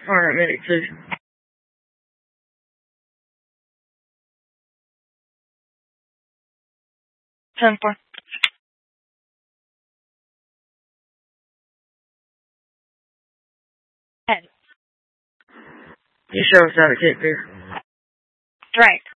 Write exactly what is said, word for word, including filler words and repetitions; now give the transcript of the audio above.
Alright, medic two. ten four. Head. You show us how to kick there. Right.